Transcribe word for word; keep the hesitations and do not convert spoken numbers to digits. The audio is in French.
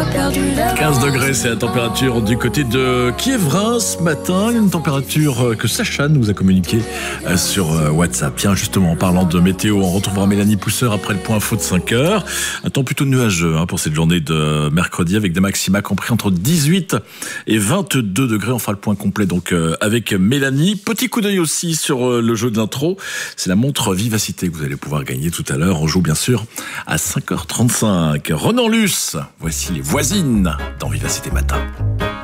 quinze degrés, c'est la température du côté de Kievrin ce matin. Une température que Sacha nous a communiquée sur WhatsApp. Tiens, justement, en parlant de météo, on retrouvera Mélanie Pousseur après le point info de cinq heures. Un temps plutôt nuageux hein, pour cette journée de mercredi avec des maxima compris entre dix-huit et vingt-deux degrés. On fera le point complet donc euh, avec Mélanie. Petit coup d'œil aussi sur euh, le jeu de l'intro. C'est la montre Vivacité que vous allez pouvoir gagner tout à l'heure. On joue bien sûr à cinq heures trente-cinq. Renan Luce, voici les voisines dans Vivacité Matin.